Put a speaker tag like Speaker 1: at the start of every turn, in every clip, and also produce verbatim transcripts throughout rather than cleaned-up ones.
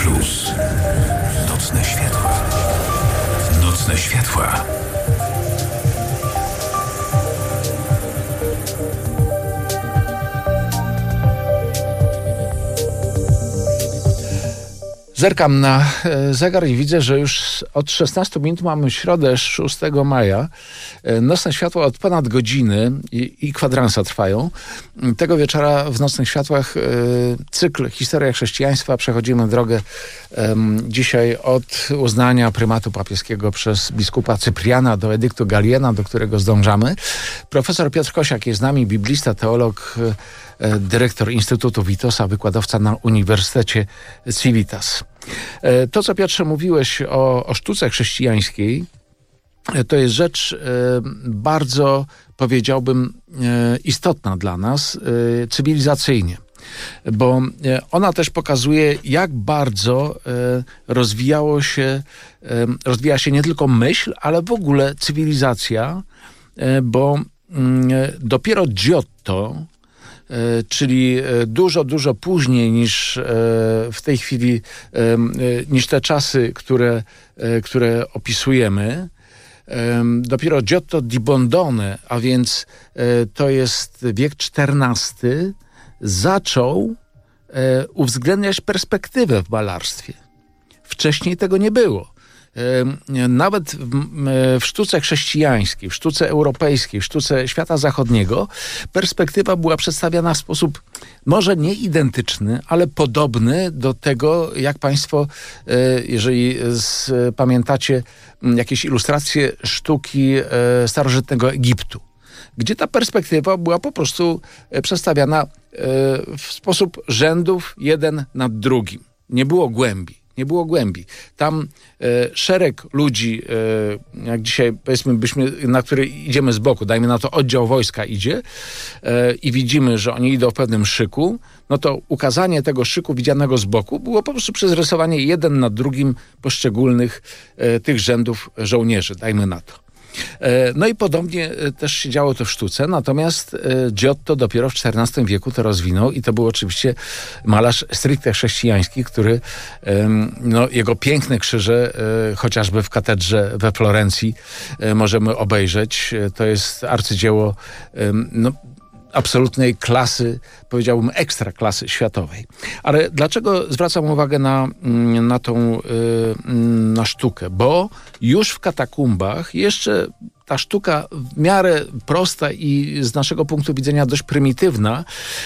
Speaker 1: Plus. Nocne światła. Nocne światła.
Speaker 2: Zerkam na zegar i widzę, że już od szesnastu minut mamy środę szóstego maja. Nocne światła od ponad godziny i, i kwadransa trwają. Tego wieczora w Nocnych Światłach cykl Historia chrześcijaństwa. Przechodzimy drogę um, dzisiaj od uznania prymatu papieskiego przez biskupa Cypriana do edyktu Galiena, do którego zdążamy. Profesor Piotr Kosiak jest z nami, biblista, teolog, dyrektor Instytutu Witosa, wykładowca na Uniwersytecie Civitas. To, co Piotrze mówiłeś o, o sztuce chrześcijańskiej, to jest rzecz bardzo, powiedziałbym, istotna dla nas cywilizacyjnie, bo ona też pokazuje, jak bardzo rozwijało się, rozwija się nie tylko myśl, ale w ogóle cywilizacja, bo dopiero Giotto, czyli dużo, dużo później niż w tej chwili, niż te czasy, które, które opisujemy. Dopiero Giotto di Bondone, a więc to jest wiek czternasty, zaczął uwzględniać perspektywę w malarstwie. Wcześniej tego nie było. Nawet w, w sztuce chrześcijańskiej, w sztuce europejskiej, w sztuce świata zachodniego perspektywa była przedstawiana w sposób może nie identyczny, ale podobny do tego, jak państwo, jeżeli pamiętacie jakieś ilustracje sztuki starożytnego Egiptu, gdzie ta perspektywa była po prostu przedstawiana w sposób rzędów jeden nad drugim. Nie było głębi. Nie było głębi. Tam e, szereg ludzi, e, jak dzisiaj powiedzmy, byśmy, na który idziemy z boku, dajmy na to oddział wojska idzie e, i widzimy, że oni idą w pewnym szyku, no to ukazanie tego szyku widzianego z boku było po prostu przez rysowanie jeden nad drugim poszczególnych e, tych rzędów żołnierzy, dajmy na to. No i podobnie też się działo to w sztuce, natomiast Giotto dopiero w czternastym wieku to rozwinął i to był oczywiście malarz stricte chrześcijański, który, no, jego piękne krzyże, chociażby w katedrze we Florencji możemy obejrzeć. To jest arcydzieło, no, absolutnej klasy, powiedziałbym ekstra klasy światowej. Ale dlaczego zwracam uwagę na, na tą na sztukę? Bo już w katakumbach jeszcze ta sztuka w miarę prosta i z naszego punktu widzenia dość prymitywna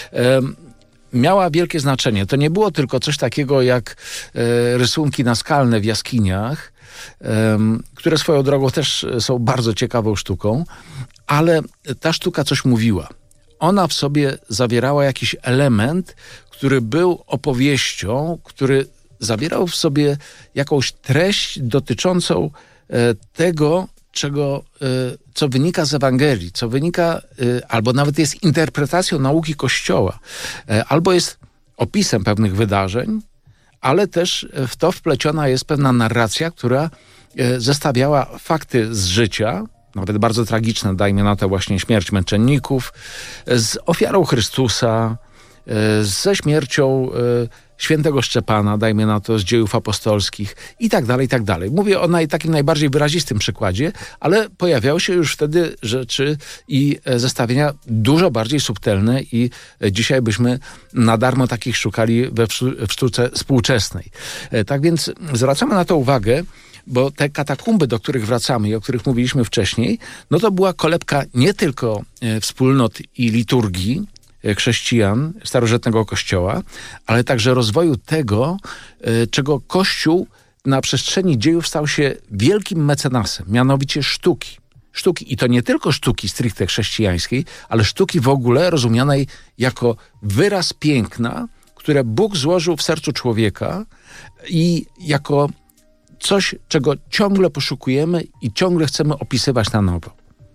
Speaker 2: miała wielkie znaczenie. To nie było tylko coś takiego jak rysunki naskalne w jaskiniach, które swoją drogą też są bardzo ciekawą sztuką, ale ta sztuka coś mówiła. Ona w sobie zawierała jakiś element, który był opowieścią, który zawierał w sobie jakąś treść dotyczącą e, tego, czego, e, co wynika z Ewangelii, co wynika, e, albo nawet jest interpretacją nauki Kościoła, e, albo jest opisem pewnych wydarzeń, ale też w to wpleciona jest pewna narracja, która e, zestawiała fakty z życia, nawet bardzo tragiczne, dajmy na to właśnie śmierć męczenników, z ofiarą Chrystusa, ze śmiercią świętego Szczepana, dajmy na to z Dziejów Apostolskich i tak dalej, i tak dalej. Mówię o naj, takim najbardziej wyrazistym przykładzie, ale pojawiały się już wtedy rzeczy i zestawienia dużo bardziej subtelne i dzisiaj byśmy na darmo takich szukali we w sztuce współczesnej. Tak więc zwracamy na to uwagę, bo te katakumby, do których wracamy i o których mówiliśmy wcześniej, no to była kolebka nie tylko e, wspólnot i liturgii e, chrześcijan starożytnego Kościoła, ale także rozwoju tego, e, czego Kościół na przestrzeni dziejów stał się wielkim mecenasem, mianowicie sztuki. Sztuki i to nie tylko sztuki stricte chrześcijańskiej, ale sztuki w ogóle rozumianej jako wyraz piękna, które Bóg złożył w sercu człowieka i jako coś, czego ciągle poszukujemy i ciągle chcemy opisywać na nowo.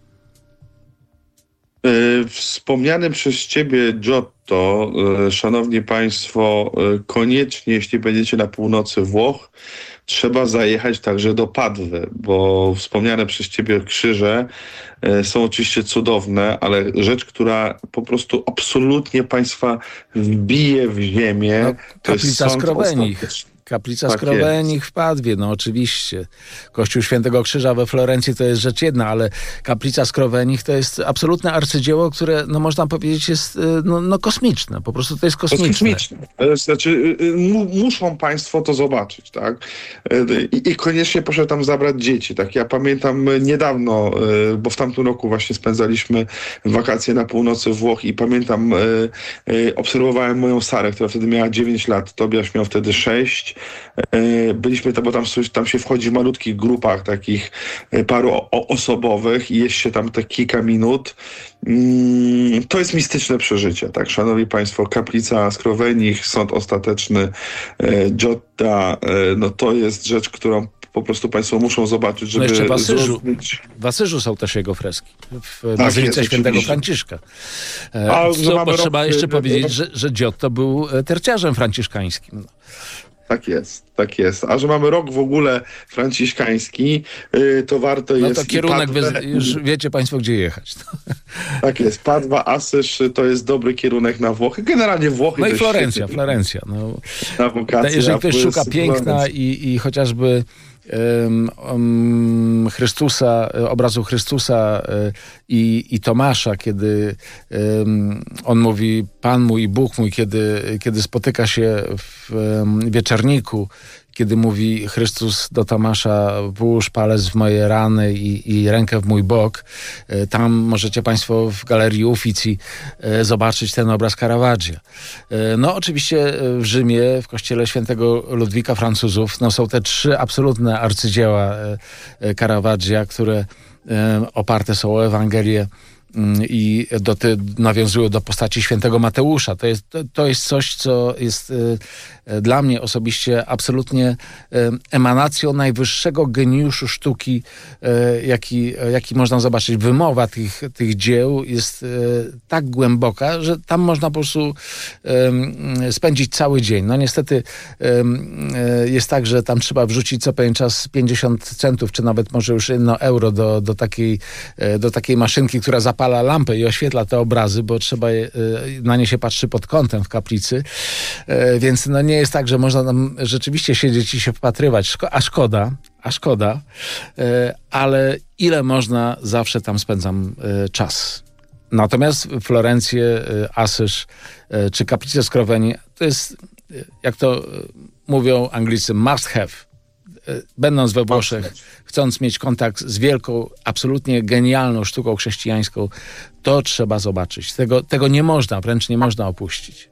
Speaker 3: Wspomniane przez ciebie Giotto, szanowni państwo, koniecznie, jeśli będziecie na północy Włoch, trzeba zajechać także do Padwy, bo wspomniane przez ciebie krzyże są oczywiście cudowne, ale rzecz, która po prostu absolutnie państwa wbije w ziemię,
Speaker 2: no,
Speaker 3: to jest sąd ostateczny.
Speaker 2: Kaplica
Speaker 3: Tak
Speaker 2: Skrowenich w Padwie, no oczywiście. Kościół Świętego Krzyża we Florencji to jest rzecz jedna, ale Kaplica Skrowenich to jest absolutne arcydzieło, które, no można powiedzieć, jest no, no kosmiczne. Po prostu to jest kosmiczne.
Speaker 3: Kosmiczne. Znaczy, mu, muszą państwo to zobaczyć, tak? I, I koniecznie proszę tam zabrać dzieci, tak? Ja pamiętam niedawno, bo w tamtym roku właśnie spędzaliśmy wakacje na północy Włoch i pamiętam, obserwowałem moją Sarę, która wtedy miała dziewięć lat, Tobiasz miał wtedy sześć. Byliśmy tam, bo tam, tam się wchodzi w malutkich grupach takich paroosobowych i jest się tam te kilka minut. To jest mistyczne przeżycie, tak? Szanowni Państwo, Kaplica Skrowenich, sąd ostateczny Giotta, no to jest rzecz, którą po prostu Państwo muszą zobaczyć, żeby...
Speaker 2: No jeszcze w Asyżu.
Speaker 3: zrozumieć.
Speaker 2: W Asyżu są też jego freski. W
Speaker 3: Tak
Speaker 2: Bazylice
Speaker 3: jest,
Speaker 2: Świętego
Speaker 3: oczywiście.
Speaker 2: Franciszka.
Speaker 3: A,
Speaker 2: Co,
Speaker 3: że mamy
Speaker 2: bo
Speaker 3: rok-
Speaker 2: trzeba jeszcze
Speaker 3: rok-
Speaker 2: powiedzieć, że, że Giotto był terciarzem franciszkańskim. No.
Speaker 3: Tak jest, tak jest. A że mamy rok w ogóle franciszkański, yy, to warto
Speaker 2: No
Speaker 3: jest...
Speaker 2: to kierunek,
Speaker 3: Padwę-
Speaker 2: wy, już wiecie Państwo, gdzie jechać.
Speaker 3: Tak jest. Padwa, Asyż to jest dobry kierunek na Włochy. Generalnie Włochy
Speaker 2: No
Speaker 3: to
Speaker 2: i
Speaker 3: jest
Speaker 2: Florencja,
Speaker 3: świetny
Speaker 2: Florencja. No.
Speaker 3: na wakacje,
Speaker 2: Jeżeli
Speaker 3: a
Speaker 2: ktoś
Speaker 3: to
Speaker 2: szuka
Speaker 3: jest
Speaker 2: piękna
Speaker 3: Florencja.
Speaker 2: i, i chociażby um, um, Chrystusa, obrazu Chrystusa y, i, i Tomasza, kiedy um, on mówi Pan mój i Bóg mój, kiedy, kiedy spotyka się w um, wieczerniku, kiedy mówi Chrystus do Tomasza, włóż palec w moje rany i, i rękę w mój bok. Tam możecie Państwo w Galerii Uffizi zobaczyć ten obraz Caravaggia. No oczywiście w Rzymie, w kościele świętego Ludwika Francuzów, no są te trzy absolutne arcydzieła Caravaggia, które oparte są o Ewangelię i do te, nawiązują do postaci świętego Mateusza. To jest, to, to jest coś, co jest y, dla mnie osobiście absolutnie y, emanacją najwyższego geniuszu sztuki, y, jaki, jaki można zobaczyć. Wymowa tych, tych dzieł jest y, tak głęboka, że tam można po prostu y, spędzić cały dzień. No niestety y, y, jest tak, że tam trzeba wrzucić co pewien czas pięćdziesiąt centów, czy nawet może już jedno euro do, do, takiej, y, do takiej maszynki, która zapala lampę i oświetla te obrazy, bo trzeba je, na nie się patrzy pod kątem w kaplicy. Więc no nie jest tak, że można tam rzeczywiście siedzieć i się wpatrywać. Szko- a szkoda, a szkoda, ale ile można, zawsze tam spędzam czas. Natomiast Florencję, Asyż czy Kaplicę Skroweni to jest, jak to mówią Anglicy, must have. Będąc we Włoszech, chcąc mieć kontakt z wielką, absolutnie genialną sztuką chrześcijańską, to trzeba zobaczyć. Tego, tego nie można, wręcz nie można opuścić.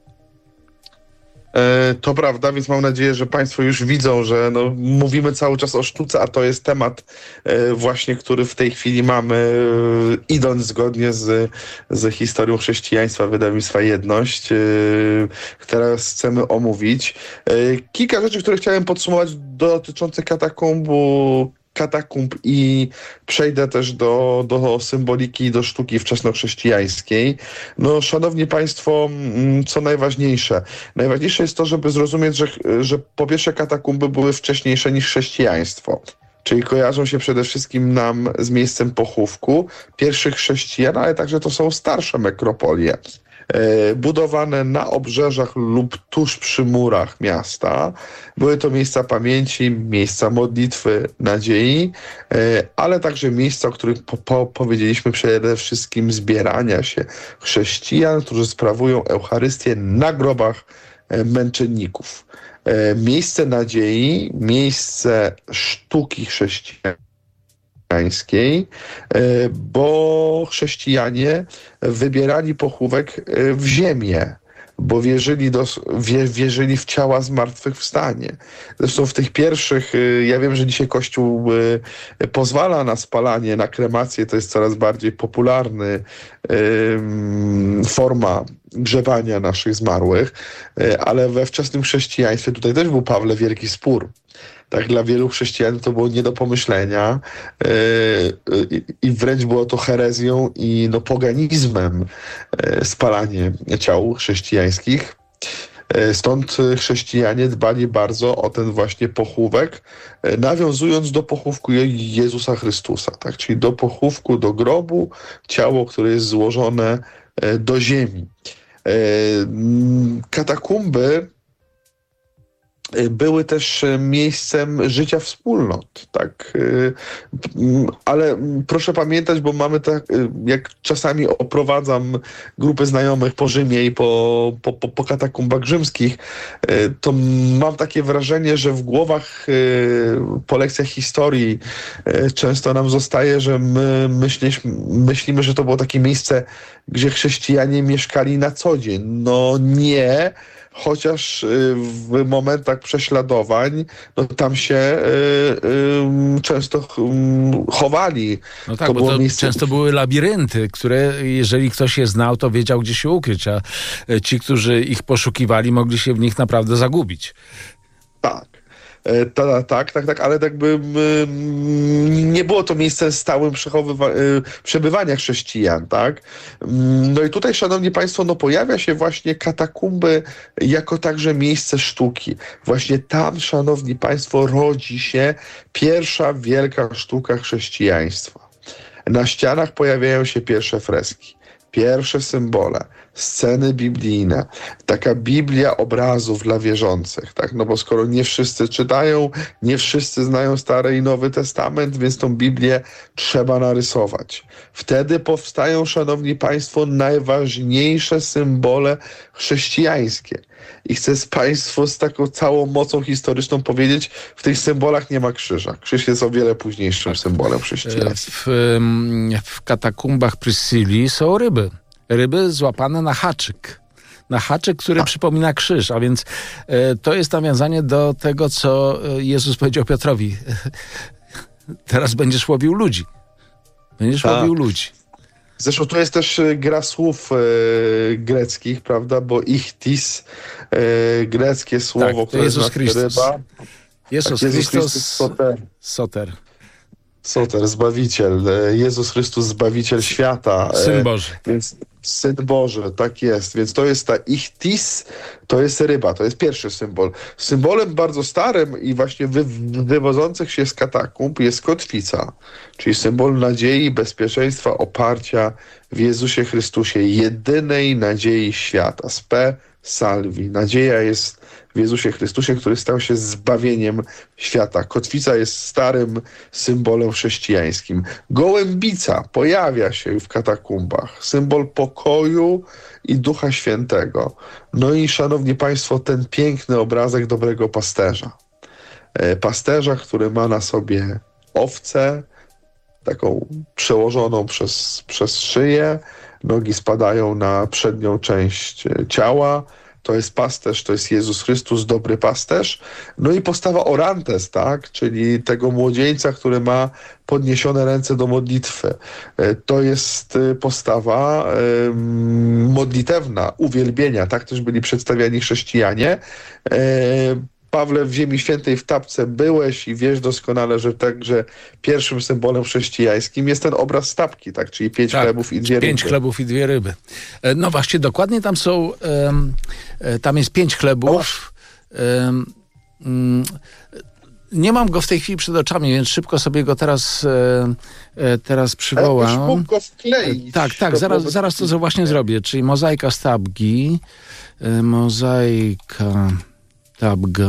Speaker 3: E, to prawda, więc mam nadzieję, że Państwo już widzą, że no, mówimy cały czas o sztuce, a to jest temat e, właśnie, który w tej chwili mamy, e, idąc zgodnie z, z historią chrześcijaństwa wydawnictwa Jedność, e, które chcemy omówić. E, kilka rzeczy, które chciałem podsumować dotyczące katakumbu katakumb i przejdę też do, do symboliki, do sztuki wczesnochrześcijańskiej. No, szanowni Państwo, co najważniejsze? Najważniejsze jest to, żeby zrozumieć, że, że po pierwsze katakumby były wcześniejsze niż chrześcijaństwo. Czyli kojarzą się przede wszystkim nam z miejscem pochówku pierwszych chrześcijan, ale także to są starsze nekropolie. Budowane na obrzeżach lub tuż przy murach miasta. Były to miejsca pamięci, miejsca modlitwy, nadziei, ale także miejsca, o których po, po, powiedzieliśmy przede wszystkim zbierania się chrześcijan, którzy sprawują Eucharystię na grobach męczenników. Miejsce nadziei, miejsce sztuki chrześcijańskiej, bo chrześcijanie wybierali pochówek w ziemię, bo wierzyli, do, wie, wierzyli w ciała zmartwychwstanie. Zresztą w tych pierwszych, ja wiem, że dzisiaj Kościół pozwala na spalanie, na kremację, to jest coraz bardziej popularny forma grzewania naszych zmarłych, ale we wczesnym chrześcijaństwie tutaj też był, Pawle, wielki spór. Tak, dla wielu chrześcijan to było nie do pomyślenia yy, i wręcz było to herezją i no, poganizmem yy, spalanie ciał chrześcijańskich. Yy, stąd chrześcijanie dbali bardzo o ten właśnie pochówek, yy, nawiązując do pochówku Jezusa Chrystusa, tak? Czyli do pochówku, do grobu, ciało, które jest złożone yy, do ziemi. Yy, katakumby były też miejscem życia wspólnot, tak. Ale proszę pamiętać, bo mamy tak, jak czasami oprowadzam grupy znajomych po Rzymie i po, po, po, po katakumbach rzymskich, to mam takie wrażenie, że w głowach po lekcjach historii często nam zostaje, że my myśliśmy, myślimy, że to było takie miejsce, gdzie chrześcijanie mieszkali na co dzień. No nie, chociaż w momentach prześladowań, no tam się y, y, często y, chowali.
Speaker 2: No tak,
Speaker 3: to
Speaker 2: bo
Speaker 3: było
Speaker 2: to
Speaker 3: miejsce...
Speaker 2: często były labirynty, które jeżeli ktoś je znał, to wiedział, gdzie się ukryć, a ci, którzy ich poszukiwali, mogli się w nich naprawdę zagubić.
Speaker 3: Tak. Ta, tak, tak, tak, ale jakby mm, nie było to miejscem stałym przechowywa- przebywania chrześcijan, tak? No i tutaj, szanowni państwo, no pojawia się właśnie katakumby jako także miejsce sztuki. Właśnie tam, szanowni państwo, rodzi się pierwsza wielka sztuka chrześcijaństwa. Na ścianach pojawiają się pierwsze freski, pierwsze symbole, sceny biblijne, taka Biblia obrazów dla wierzących, tak? No bo skoro nie wszyscy czytają, nie wszyscy znają Stary i Nowy Testament, więc tą Biblię trzeba narysować. Wtedy powstają, szanowni państwo, najważniejsze symbole chrześcijańskie. I chcę z państwu z taką całą mocą historyczną powiedzieć, w tych symbolach nie ma krzyża. Krzyż jest o wiele późniejszym tak. symbolem chrześcijaństwa.
Speaker 2: W, w katakumbach Priscilli są ryby. Ryby złapane na haczyk. Na haczyk, który a. przypomina krzyż. A więc e, to jest nawiązanie do tego, co Jezus powiedział Piotrowi. Teraz będziesz łowił ludzi. Będziesz a. łowił ludzi.
Speaker 3: Zresztą tu jest też gra słów e, greckich, prawda? Bo ichtis, e, greckie słowo,
Speaker 2: tak,
Speaker 3: które
Speaker 2: Jezus
Speaker 3: znaczy
Speaker 2: Chrystus.
Speaker 3: ryba.
Speaker 2: Jezus
Speaker 3: tak,
Speaker 2: Chrystus,
Speaker 3: Chrystus soter.
Speaker 2: soter.
Speaker 3: Soter, Zbawiciel. Jezus Chrystus, Zbawiciel świata.
Speaker 2: Syn Boży.
Speaker 3: Więc Syn Boży, tak jest. Więc to jest ta ichtis, to jest ryba, to jest pierwszy symbol. Symbolem bardzo starym i właśnie wy, wywodzących się z katakumb jest kotwica, czyli symbol nadziei, bezpieczeństwa, oparcia w Jezusie Chrystusie, jedynej nadziei świata. Spe salvi. Nadzieja jest w Jezusie Chrystusie, który stał się zbawieniem świata. Kotwica jest starym symbolem chrześcijańskim. Gołębica pojawia się w katakumbach. Symbol pokoju i Ducha Świętego. No i, szanowni państwo, ten piękny obrazek dobrego pasterza. Pasterza, który ma na sobie owcę, taką przełożoną przez, przez szyję. Nogi spadają na przednią część ciała. To jest pasterz, to jest Jezus Chrystus, dobry pasterz. No i postawa orantes, tak? Czyli tego młodzieńca, który ma podniesione ręce do modlitwy. To jest postawa um, modlitewna, uwielbienia. Tak też byli przedstawiani chrześcijanie. Um, Pawle, w Ziemi Świętej w Tabce byłeś i wiesz doskonale, że także pierwszym symbolem chrześcijańskim jest ten obraz stapki, tak? Czyli pięć
Speaker 2: tak,
Speaker 3: chlebów i dwie ryby.
Speaker 2: Pięć chlebów i dwie ryby. No właśnie, dokładnie tam są, um, tam jest pięć chlebów. Um, um, nie mam go w tej chwili przed oczami, więc szybko sobie go teraz, e, teraz przywołam.
Speaker 3: Ale mógł go wkleić.
Speaker 2: Tak, tak, zaraz, zaraz to właśnie zrobię. Czyli mozaika stabgi, e, mozaika Tabga.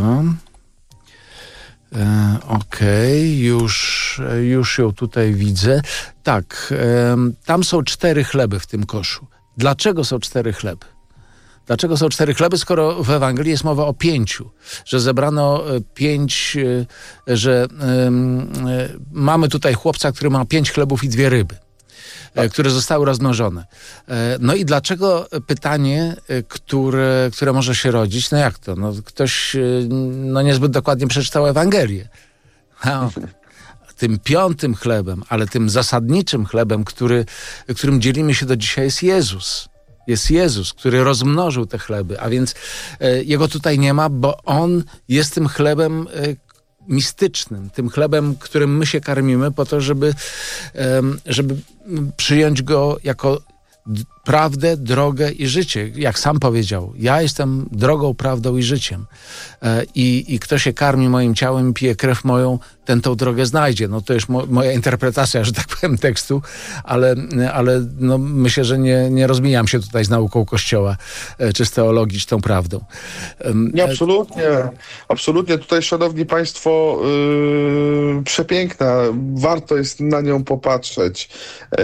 Speaker 2: E, Okej, okay. już, już ją tutaj widzę. Tak, e, tam są cztery chleby w tym koszu. Dlaczego są cztery chleby? Dlaczego są cztery chleby, skoro w Ewangelii jest mowa o pięciu? Że zebrano pięć, że e, mamy tutaj chłopca, który ma pięć chlebów i dwie ryby. Tak. Które zostały rozmnożone. No i dlaczego pytanie, które, które może się rodzić, no jak to? No ktoś no niezbyt dokładnie przeczytał Ewangelię. No, tym piątym chlebem, ale tym zasadniczym chlebem, który, którym dzielimy się do dzisiaj, jest Jezus. Jest Jezus, który rozmnożył te chleby, a więc Jego tutaj nie ma, bo On jest tym chlebem mistycznym, tym chlebem, którym my się karmimy po to, żeby, żeby przyjąć Go jako d- prawdę, drogę i życie. Jak sam powiedział, ja jestem drogą, prawdą i życiem. E, i, I kto się karmi moim ciałem, pije krew moją, ten tą drogę znajdzie. No to jest mo- moja interpretacja, że tak powiem, tekstu, ale, ale no, myślę, że nie, nie rozmijam się tutaj z nauką Kościoła, e, czy z teologii, czy tą prawdą. Um,
Speaker 3: Nie, absolutnie. Absolutnie. Tutaj, szanowni państwo, yy, przepiękna. Warto jest na nią popatrzeć. Yy,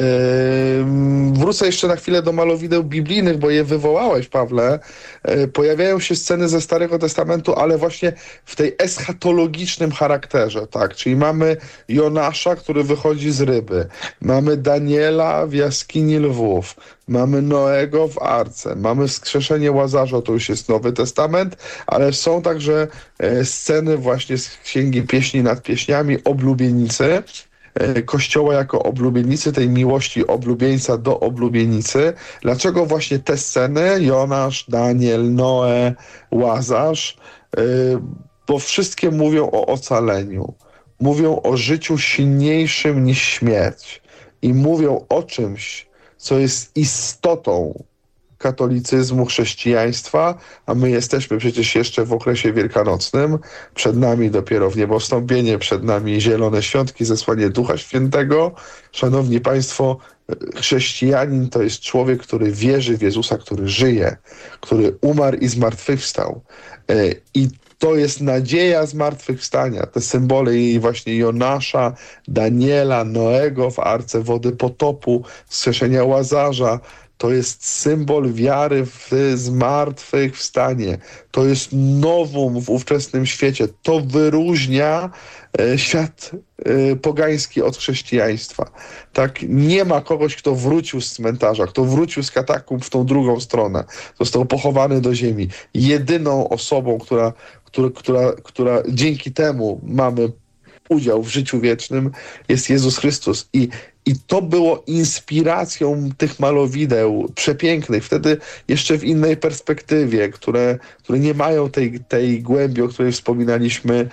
Speaker 3: wrócę jeszcze na chwilę do malowideł biblijnych, bo je wywołałeś, Pawle. Yy, pojawiają się sceny ze Starego Testamentu, ale właśnie w tej eschatologicznym charakterze, tak? Czyli mamy Jonasza, który wychodzi z ryby. Mamy Daniela w jaskini lwów. Mamy Noego w arce. Mamy wskrzeszenie Łazarza, to już jest Nowy Testament, ale są także e, sceny właśnie z Księgi Pieśni nad Pieśniami, oblubienicy, e, Kościoła jako oblubienicy, tej miłości oblubieńca do oblubienicy. Dlaczego właśnie te sceny? Jonasz, Daniel, Noe, Łazarz, e, bo wszystkie mówią o ocaleniu. Mówią o życiu silniejszym niż śmierć. I mówią o czymś, co jest istotą katolicyzmu, chrześcijaństwa, a my jesteśmy przecież jeszcze w okresie wielkanocnym. Przed nami dopiero w niebowstąpienie, przed nami zielone świątki, zesłanie Ducha Świętego. Szanowni państwo, chrześcijanin to jest człowiek, który wierzy w Jezusa, który żyje, który umarł i zmartwychwstał. I to jest nadzieja zmartwychwstania. Te symbole i właśnie Jonasza, Daniela, Noego w arce wody potopu, wskrzeszenia Łazarza, to jest symbol wiary w zmartwychwstanie. To jest nowum w ówczesnym świecie. To wyróżnia e, świat e, pogański od chrześcijaństwa. Tak, nie ma kogoś, kto wrócił z cmentarza, kto wrócił z katakumb w tą drugą stronę. Został pochowany do ziemi. Jedyną osobą, która, która, która, która dzięki temu mamy udział w życiu wiecznym, jest Jezus Chrystus. I I to było inspiracją tych malowideł przepięknych, wtedy jeszcze w innej perspektywie, które, które nie mają tej, tej głębi, o której wspominaliśmy,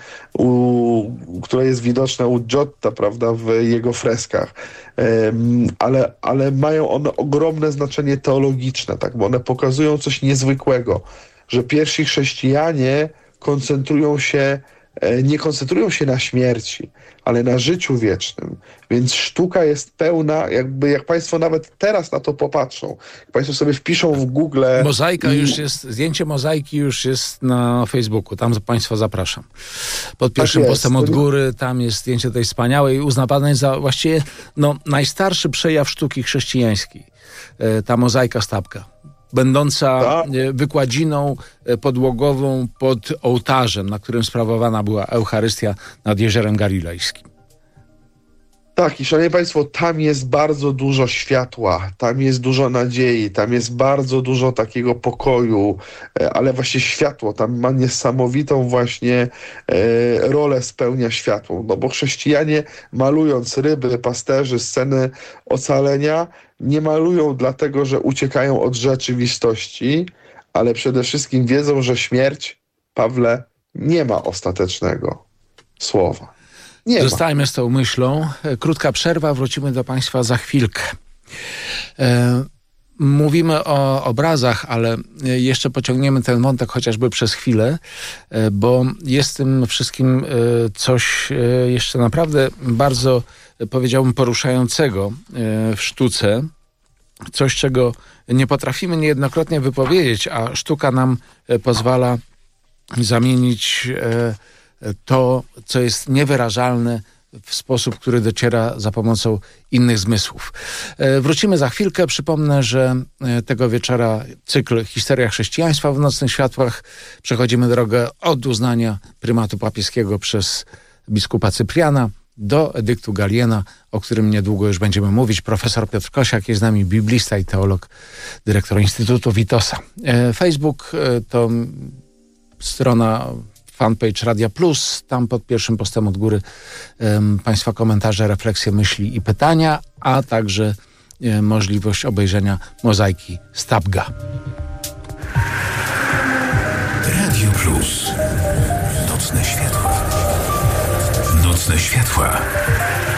Speaker 3: u, która jest widoczna u Giotta, prawda, w jego freskach. Um, ale, ale mają one ogromne znaczenie teologiczne, tak, bo one pokazują coś niezwykłego, że pierwsi chrześcijanie koncentrują się nie koncentrują się na śmierci, ale na życiu wiecznym. Więc sztuka jest pełna, jakby jak państwo nawet teraz na to popatrzą, jak państwo sobie wpiszą w Google...
Speaker 2: Mozaika
Speaker 3: i...
Speaker 2: już jest, zdjęcie mozaiki już jest na Facebooku, tam państwa zapraszam. Pod pierwszym
Speaker 3: tak
Speaker 2: postem od góry, tam jest zdjęcie tej wspaniałej, uznawane za właściwie no, najstarszy przejaw sztuki chrześcijańskiej. Ta mozaika Stabka, będąca
Speaker 3: tak.
Speaker 2: wykładziną podłogową pod ołtarzem, na którym sprawowana była Eucharystia nad Jeziorem Galilejskim.
Speaker 3: Tak, i szanowni państwo, tam jest bardzo dużo światła, tam jest dużo nadziei, tam jest bardzo dużo takiego pokoju, ale właśnie światło, tam ma niesamowitą właśnie e, rolę spełnia światło, no bo chrześcijanie, malując ryby, pasterzy, sceny ocalenia, nie malują dlatego, że uciekają od rzeczywistości, ale przede wszystkim wiedzą, że śmierć, Pawle, nie ma ostatecznego słowa. Nie
Speaker 2: Zostajmy z tą myślą. Krótka przerwa, wrócimy do państwa za chwilkę. E, mówimy o obrazach, ale jeszcze pociągniemy ten wątek chociażby przez chwilę, e, bo jest w tym wszystkim e, coś e, jeszcze naprawdę bardzo, e, powiedziałbym, poruszającego e, w sztuce. Coś, czego nie potrafimy niejednokrotnie wypowiedzieć, a sztuka nam e, pozwala zamienić e, to, co jest niewyrażalne, w sposób, który dociera za pomocą innych zmysłów. Wrócimy za chwilkę. Przypomnę, że tego wieczora cykl Historia chrześcijaństwa w Nocnych Światłach. Przechodzimy drogę od uznania prymatu papieskiego przez biskupa Cypriana do edyktu Galiena, o którym niedługo już będziemy mówić. Profesor Piotr Kosiak jest z nami, biblista i teolog, dyrektor Instytutu Witosa. Facebook to strona fanpage Radia Plus, tam pod pierwszym postem od góry um, państwa komentarze, refleksje, myśli i pytania, a także um, możliwość obejrzenia mozaiki Stabga.
Speaker 1: Radio Plus. Nocne światła. Nocne światła.